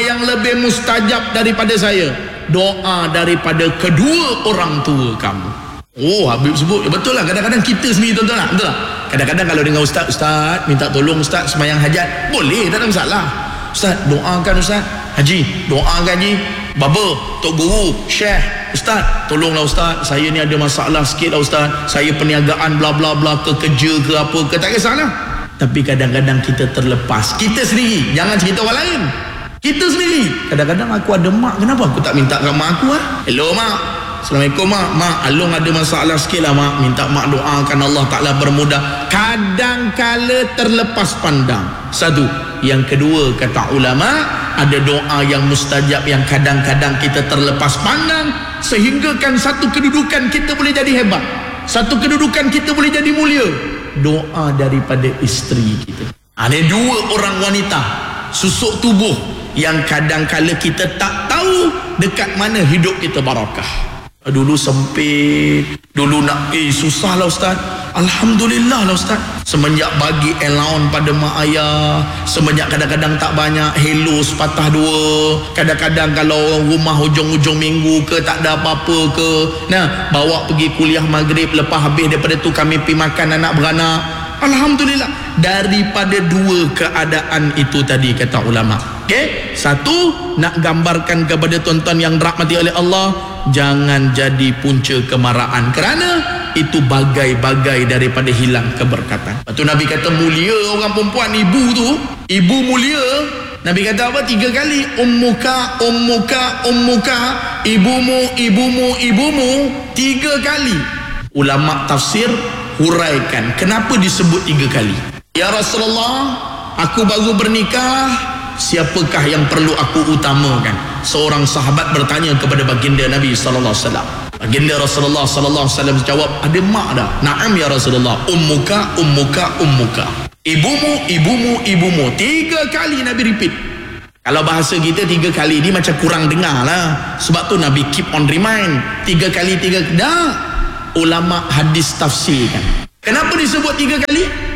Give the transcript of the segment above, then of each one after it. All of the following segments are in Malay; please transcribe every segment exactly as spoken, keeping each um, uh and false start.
yang lebih mustajab daripada saya, doa daripada kedua orang tua kamu. Oh, Habib sebut, ya betul lah. Kadang-kadang kita sendiri, tuan-tuan lah, betul lah. Kadang-kadang kalau dengan ustaz, ustaz minta tolong ustaz sembahyang hajat, boleh, tak ada masalah. Ustaz doakan ustaz, haji doakan haji, baba, tok guru, syekh, ustaz tolonglah ustaz, saya ni ada masalah sikit lah ustaz, saya perniagaan bla bla bla ke, kerja ke apa ke, tak kisahlah. Tapi kadang-kadang kita terlepas, kita sendiri, jangan cerita orang lain, kita sendiri. Kadang-kadang aku ada mak, kenapa aku tak minta kat mak aku ah? Hello mak, Assalamualaikum mak, mak Along ada masalah sikit lah mak, minta mak doakan Allah Ta'ala bermudah. Kadang-kala terlepas pandang. Satu. Yang kedua, kata ulama, ada doa yang mustajab yang kadang-kadang kita terlepas pandang, sehinggakan satu kedudukan kita boleh jadi hebat, satu kedudukan kita boleh jadi mulia, doa daripada isteri kita. Ada dua orang wanita susuk tubuh yang kadang-kala kita tak tahu dekat mana hidup kita barakah. Dulu sempit, dulu nak eh susah lah ustaz, alhamdulillah lah ustaz, semenjak bagi allowance pada mak ayah, semenjak kadang-kadang tak banyak, hello sepatah dua, kadang-kadang kalau rumah hujung-hujung minggu ke tak ada apa-apa ke, nah bawa pergi kuliah maghrib, lepas habis daripada tu kami pergi makan anak beranak, alhamdulillah. Daripada dua keadaan itu tadi, kata ulama. Okey, satu, nak gambarkan kepada tuan-tuan yang dirahmati oleh Allah, jangan jadi punca kemarahan, kerana itu bagai-bagai daripada hilang keberkatan. Lepas tu Nabi kata mulia orang perempuan, ibu tu, ibu mulia. Nabi kata apa? Tiga kali, ummuka, ummuka, ummuka, ibumu, ibumu, ibumu, tiga kali. Ulama tafsir huraikan kenapa disebut tiga kali. Ya Rasulullah, aku baru bernikah, siapakah yang perlu aku utamakan? Seorang sahabat bertanya kepada baginda Nabi sallallahu alaihi wasallam. Baginda Rasulullah sallallahu alaihi wasallam jawab, ada mak dah? Naam ya Rasulullah. Ummuka, ummuka, ummuka. Ibumu, ibumu, ibumu. Tiga kali Nabi repeat. Kalau bahasa kita tiga kali ni macam kurang dengar lah. Sebab tu Nabi keep on remind. Tiga kali, tiga kali. Dah. Ulama hadis tafsirkan. Kenapa disebut tiga kali?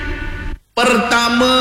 Pertama,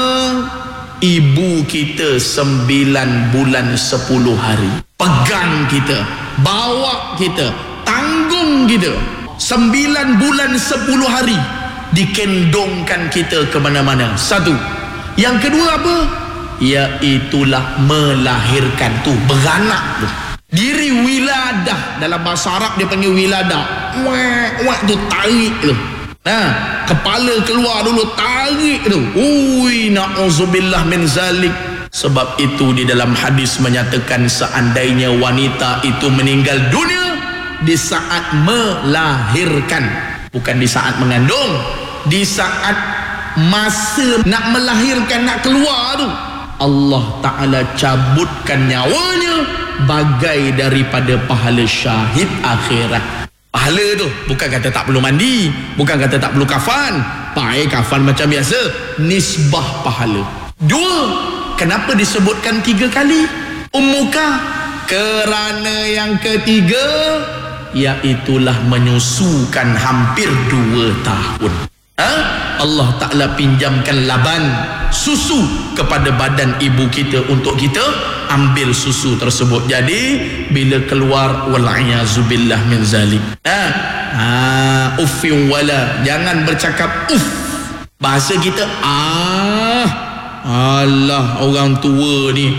ibu kita sembilan bulan sepuluh hari. Pegang kita, bawa kita, tanggung kita. Sembilan bulan sepuluh hari dikendongkan kita ke mana-mana. Satu. Yang kedua apa? Iaitulah melahirkan tu, beranak tu. Diri wiladah, dalam bahasa Arab dia panggil wiladah. Wak, wak tu tarik tu. Nah, kepala keluar dulu, tarik tu. Ui, na'udzubillah min zalik. Sebab itu di dalam hadis menyatakan seandainya wanita itu meninggal dunia di saat melahirkan, bukan di saat mengandung, di saat masa nak melahirkan, nak keluar tu, Allah Ta'ala cabutkan nyawanya bagai daripada pahala syahid akhirat. Pahala tu bukan kata tak perlu mandi, bukan kata tak perlu kafan, pakai kafan macam biasa, nisbah pahala. Dua, kenapa disebutkan tiga kali ummuka? Kerana yang ketiga, iaitulah menyusukan hampir dua tahun. Ha? Allah Ta'ala pinjamkan laban susu kepada badan ibu kita untuk kita ambil susu tersebut. Jadi bila keluar, wal'iyazubillah min zalik, ha? Ha, uffin wala, jangan bercakap uff. Bahasa kita, ah alah orang tua ni,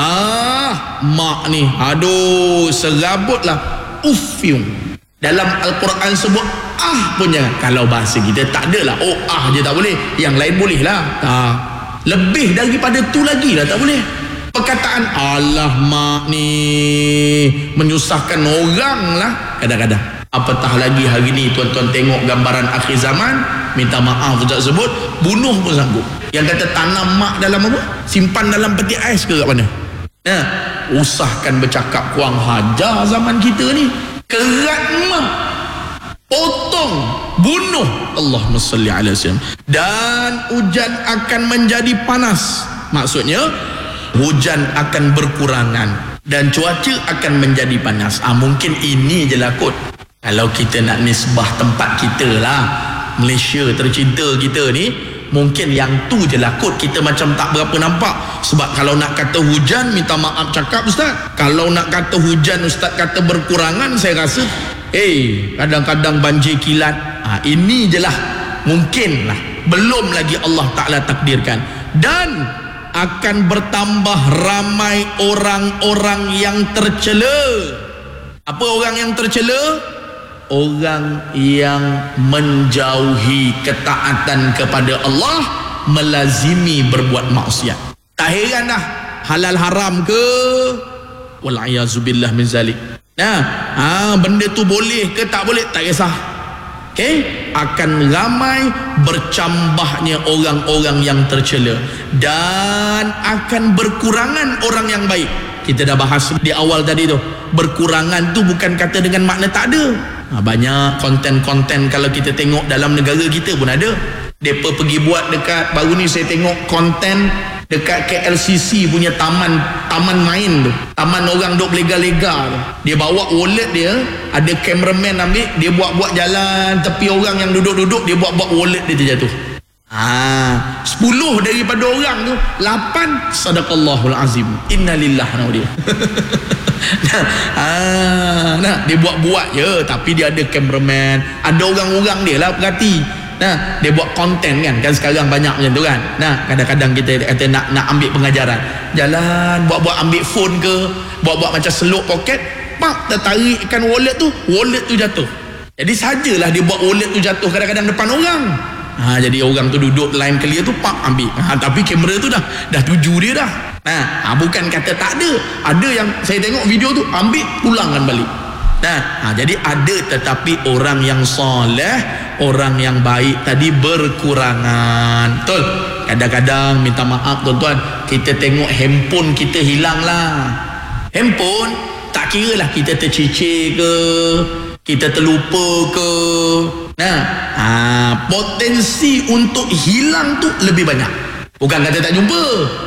ah mak ni, aduh serabutlah, uffin. Dalam Al-Quran sebut ah punya. Kalau bahasa kita tak adalah, oh ah je tak boleh, yang lain boleh lah. Tak, lebih daripada tu lagi lah tak boleh. Perkataan alah mak ni menyusahkan orang lah kadang-kadang. Apatah lagi hari ni tuan-tuan tengok gambaran akhir zaman, minta maaf tak sebut, bunuh pun sanggup. Yang kata tanam mak dalam apa? Simpan dalam peti ais ke kat mana? Nah, usahkan bercakap kurang hajar zaman kita ni. Kerat mak, potong, bunuh. Allahumma salli ala sayyidina. Dan hujan akan menjadi panas. Maksudnya hujan akan berkurangan dan cuaca akan menjadi panas. Ah, mungkin ini je lah kot. Kalau kita nak nisbah tempat kita lah, Malaysia tercinta kita ni, Mungkin yang tu je lah kot kita macam tak berapa nampak. Sebab kalau nak kata hujan, minta maaf cakap Ustaz, kalau nak kata hujan Ustaz kata berkurangan, saya rasa eh kadang-kadang banjir kilat. ha, Ini je lah mungkin lah, belum lagi Allah Ta'ala takdirkan. Dan akan bertambah ramai orang-orang yang tercela. Apa orang yang tercela? Orang yang menjauhi ketaatan kepada Allah, melazimi berbuat maksiat. Tak heran dah, halal haram ke, wal'iyazubillah min zalik. Nah, ha, benda tu boleh ke tak boleh, tak kisah. Okay? Akan ramai bercambahnya orang-orang yang tercela, dan akan berkurangan orang yang baik. Kita dah bahas di awal tadi tu, berkurangan tu bukan kata dengan makna tak ada. Ha, banyak konten-konten kalau kita tengok dalam negara kita pun ada. Mereka pergi buat dekat, baru ni saya tengok konten dekat K L C C punya taman, taman main tu, taman orang duk lega-lega tu. Dia bawa wallet dia, ada cameraman ambil, dia buat-buat jalan tepi orang yang duduk-duduk, dia buat-buat wallet dia terjatuh. Ah, sepuluh daripada orang tu, lapan sadaqallahul azim, innalillah na dia. Nah, ah, nah, dia buat-buat je, tapi dia ada cameraman, ada orang-orang dia lah perhati. Nah, dia buat konten kan, kan sekarang banyak macam tu kan. Nah, kadang-kadang kita kata nak nak ambil pengajaran, jalan buat-buat ambil phone ke, buat-buat macam seluk poket, pak tertarikkan wallet tu, wallet tu jatuh. Jadi sajalah dia buat wallet tu jatuh kadang-kadang depan orang. Ha, jadi orang tu duduk line clear tu, pak ambil. Ha, tapi kamera tu dah dah tuju dia dah. Nah, ha, bukan kata tak ada. Ada yang saya tengok video tu ambil pulangkan balik. Nah, ha, jadi ada, tetapi orang yang soleh, orang yang baik tadi berkurangan. Betul? Kadang-kadang minta maaf tuan-tuan, kita tengok handphone kita hilang lah. Handphone tak kira lah kita tercicir ke, kita terlupa ke. Nah, ha, potensi untuk hilang tu lebih banyak. Bukan kata tak jumpa,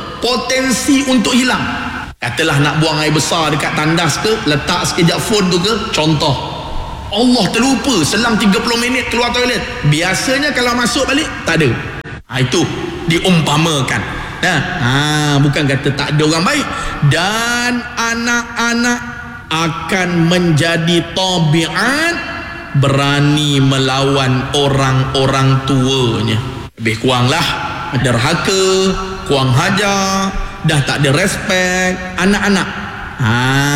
potensi untuk hilang. Katalah nak buang air besar dekat tandas ke, letak sekejap phone tu ke, contoh, Allah terlupa, selang tiga puluh minit keluar toilet. Biasanya kalau masuk balik tak ada. Ha, itu diumpamakan. Nah, ha, bukan kata tak ada orang baik. Dan anak-anak akan menjadi tabiat berani melawan orang-orang tuanya. Lebih kuranglah derhaka, kurang hajar, dah tak ada respect anak-anak. Ha,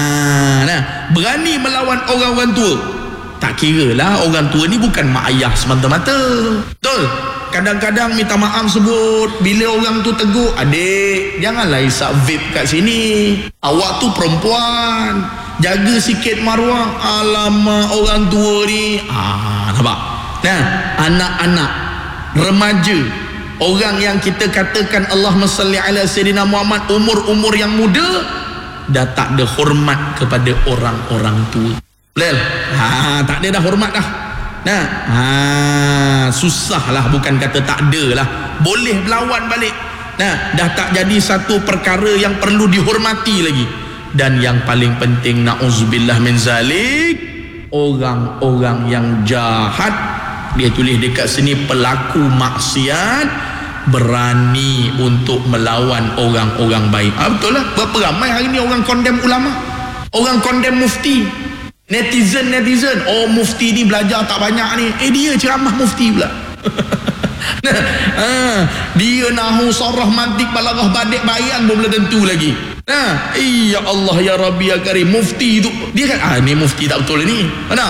nah, berani melawan orang-orang tua. Tak kira lah orang tua ni bukan mak ayah semata-mata. Betul? Kadang-kadang minta maaf sebut, bila orang tu tegur, adik janganlah isap vape kat sini, awak tu perempuan, jaga sikit maruah. Alamak, orang tua ni. Ah, nampak? Nah, anak-anak, remaja, orang yang kita katakan Allahumma salli ala Sayyidina Muhammad, umur-umur yang muda, dah tak ada hormat kepada orang-orang tua. Betul? Ha, tak ada dah hormat dah. Nah, ha, susah lah, bukan kata tak ada lah, boleh berlawan balik. Nah, dah tak jadi satu perkara yang perlu dihormati lagi. Dan yang paling penting, na'udzubillah min zalik, orang-orang yang jahat, dia tulis dekat sini, pelaku maksiat berani untuk melawan orang-orang baik. Ah, betul lah, berapa ramai hari ni orang condemn ulama, orang condemn mufti. Netizen netizen, oh mufti ni belajar tak banyak ni, eh dia ceramah mufti pula. Nah, ha, dia nahu sarah mantik balaghah badik bayan pun belum tentu lagi. Nah, ya Allah ya Rabbi ya Karim, mufti tu dia kan, ah ni mufti tak betul ni. Mana?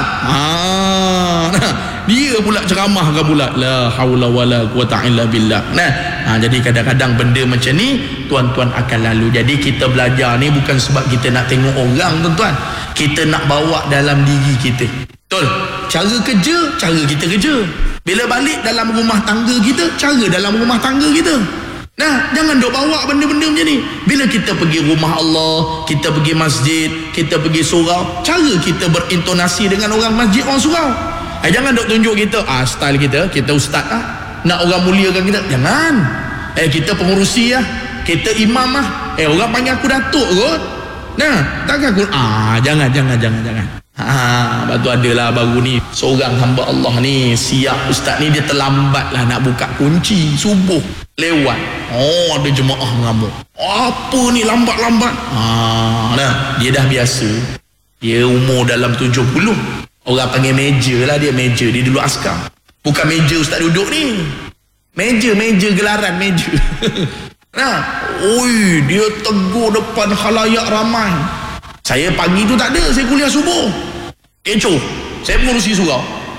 Ah, nah, dia pula ceramah kan pula, la haula wala quwata illa billah. Nah, ha, jadi kadang-kadang benda macam ni tuan-tuan akan lalu. Jadi kita belajar ni bukan sebab kita nak tengok orang tuan-tuan, kita nak bawa dalam diri kita. Betul? Cara kerja, cara kita kerja. Bila balik dalam rumah tangga kita, cara dalam rumah tangga kita. Nah, jangan duk bawa benda-benda macam ni. Bila kita pergi rumah Allah, kita pergi masjid, kita pergi surau, cara kita berintonasi dengan orang masjid, orang surau. Eh, jangan duk tunjuk kita, ah style kita, kita ustaz ah, nak orang muliakan kita. Jangan. Eh, kita pengurusi ah, kita imam ah. Eh, orang panggil aku datuk kot. Nah, takkan aku, ah jangan jangan jangan jangan. Ha, Ha, lepas tu adalah baru ni seorang hamba Allah ni siap ustaz ni, dia terlambat lah nak buka kunci subuh lewat. Oh, ada jemaah mengamuk, apa ni lambat-lambat. Ha, nah, dia dah biasa, dia umur dalam tujuh puluh, orang panggil meja lah dia, meja dia dulu askar, bukan meja ustaz duduk ni, meja meja gelaran meja. Nah, oi, dia tegur depan khalayak ramai. Saya pagi tu tak ada, saya kuliah subuh. Kecoh, saya pengurusi surau.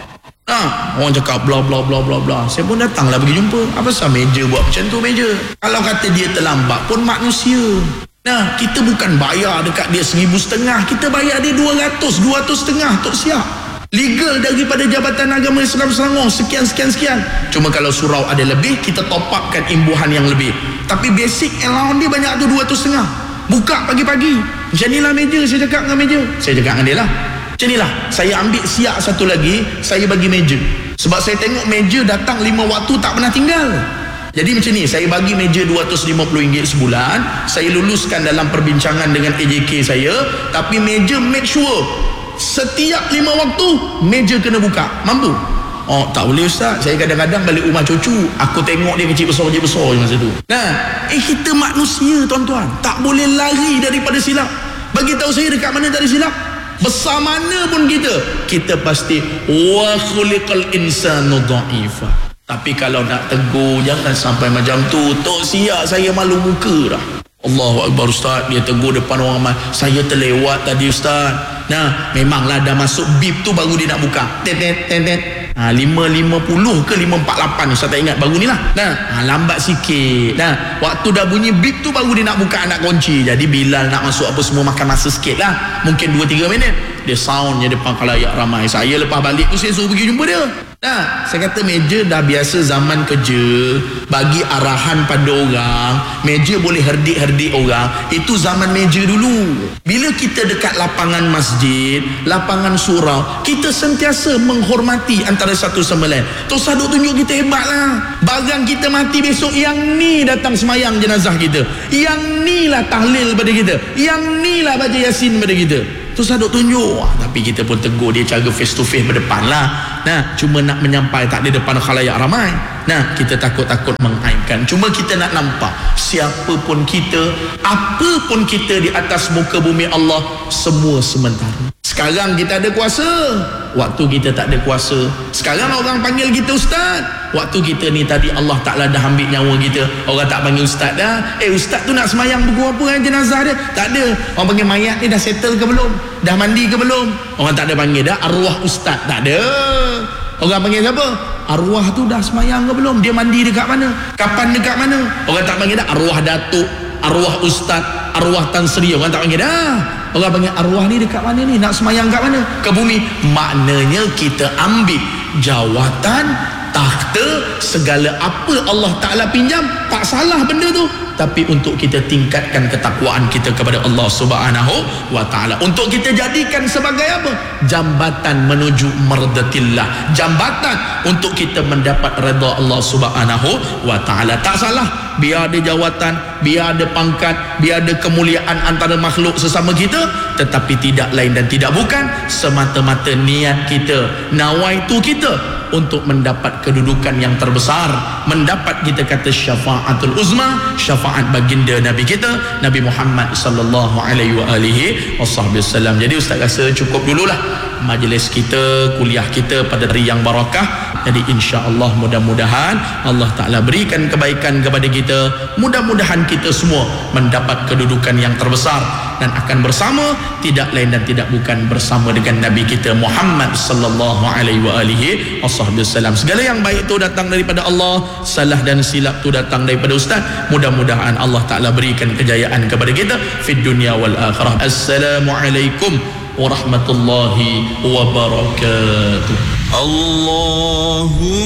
Ha, orang cakap bla bla bla bla bla. Saya pun datanglah pergi jumpa. Apa sah meja buat macam tu meja? Kalau kata dia terlambat pun manusia. Nah, kita bukan bayar dekat dia seribu setengah, kita bayar dia dua ratus, dua ratus setengah untuk siap. Legal daripada Jabatan Agama Islam Selangor, sekian sekian sekian. Cuma kalau surau ada lebih, kita top upkan imbuhan yang lebih. Tapi basic allowance dia banyak tu dua ratus setengah. Buka pagi-pagi. Macam inilah meja, saya cakap dengan meja. Saya cakap dengan dia lah. Macam inilah, saya ambil siap satu lagi, saya bagi meja. Sebab saya tengok meja datang lima waktu tak pernah tinggal. Jadi macam ni, saya bagi meja dua ratus lima puluh ringgit sebulan. Saya luluskan dalam perbincangan dengan A J K saya. Tapi meja make sure setiap lima waktu meja kena buka. Mampu? Oh, tak boleh ustaz, saya kadang-kadang balik rumah cucu, aku tengok dia kecil besar kecil besar je masa tu. Nah, eh kita manusia tuan-tuan, tak boleh lari daripada silap. Bagi tahu saya dekat mana tak ada silap, besar mana pun kita, kita pasti wa khuliqal insanu dha'ifa. Tapi kalau nak tegur, jangan sampai macam tu. Tok siap saya malu muka dah. Allahu Akbar ustaz, dia tegur depan orang ramai, saya terlewat tadi ustaz. Nah, memanglah dah masuk bip tu baru dia nak buka. Tet tet tet tet. Ha, lima lima puluh ke lima empat lapan, saya tak ingat, baru ni lah. Nah, ha, lambat sikit. Nah, waktu dah bunyi bip tu baru dia nak buka anak kunci. Jadi Bilal nak masuk apa semua makan masa sikit lah, mungkin dua tiga minit. Dia soundnya depan khalayak ramai. Saya lepas balik tu saya suruh pergi jumpa dia. Nah, saya kata meja dah biasa zaman kerja, bagi arahan pada orang, meja boleh herdik-herdik orang. Itu zaman meja dulu. Bila kita dekat lapangan masjid, lapangan surau, kita sentiasa menghormati antara satu sama lain. Tok Saduk tunjuk kita hebat lah. Barang kita mati besok, yang ni datang semayang jenazah kita, yang ni lah tahlil pada kita, yang ni lah baca Yasin pada kita. Tu Saduk tunjuk. Wah, tapi kita pun tegur dia cara face to face berdepan lah. Nah, cuma nak menyampai tak ada depan khalayak ramai. Nah, kita takut-takut mengaibkan. Cuma kita nak nampak siapa pun kita, apa pun kita di atas muka bumi Allah, semua sementara. Sekarang kita ada kuasa, waktu kita tak ada kuasa. Sekarang orang panggil kita ustaz, waktu kita ni tadi Allah Ta'ala dah ambil nyawa kita, orang tak panggil ustaz dah. Eh, ustaz tu nak semayang pukul apa dengan jenazah dia? Tak ada. Orang panggil mayat ni dah settle ke belum? Dah mandi ke belum? Orang tak ada panggil dah arwah ustaz. Tak ada. Orang panggil siapa? Arwah tu dah semayang ke belum? Dia mandi dekat mana? Kapan dekat mana? Orang tak panggil dah arwah datuk, arwah ustaz, arwah Tan Sri. Orang tak panggil dah. Orang panggil arwah ni dekat mana ni? Nak semayang kat mana? Ke bumi. Maknanya kita ambil jawatan, takhta, segala apa Allah Ta'ala pinjam, tak salah benda tu, tapi untuk kita tingkatkan ketakwaan kita kepada Allah Subhanahu wa Ta'ala, untuk kita jadikan sebagai apa? Jambatan menuju mardatillah, jambatan untuk kita mendapat redha Allah Subhanahu wa Ta'ala. Tak salah, biar ada jawatan, biar ada pangkat, biar ada kemuliaan antara makhluk sesama kita, tetapi tidak lain dan tidak bukan semata-mata niat kita, nawaitu kita untuk mendapat kedudukan yang terbesar, mendapat kita kata syafaatul uzma, syafaat baginda Nabi kita Nabi Muhammad sallallahu alaihi wa alihi wasallam. Jadi ustaz rasa cukup dululah majlis kita, kuliah kita pada hari yang barakah. Jadi insya-Allah mudah-mudahan Allah Ta'ala berikan kebaikan kepada kita, mudah-mudahan kita semua mendapat kedudukan yang terbesar dan akan bersama, tidak lain dan tidak bukan bersama dengan Nabi kita Muhammad sallallahu alaihi wa alihi wasallam. Segala yang baik itu datang daripada Allah, salah dan silap itu datang daripada ustaz. Mudah-mudahan Allah Ta'ala berikan kejayaan kepada kita fid dunya wal akhirah. Assalamualaikum warahmatullahi wabarakatuh. Allahu